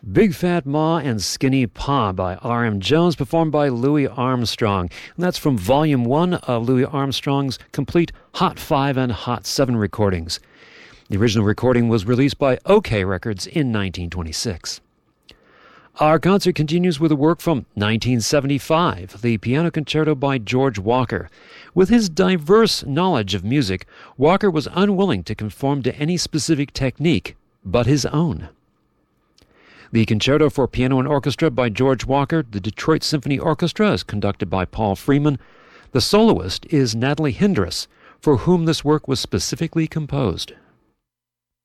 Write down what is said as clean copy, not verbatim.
Big Fat Ma and Skinny Pa by R.M. Jones, performed by Louis Armstrong. And that's from Volume 1 of Louis Armstrong's complete Hot 5 and Hot 7 recordings. The original recording was released by OK Records in 1926. Our concert continues with a work from 1975, the Piano Concerto by George Walker. With his diverse knowledge of music, Walker was unwilling to conform to any specific technique but his own. The Concerto for Piano and Orchestra by George Walker, the Detroit Symphony Orchestra, is conducted by Paul Freeman. The soloist is Natalie Hindress, for whom this work was specifically composed.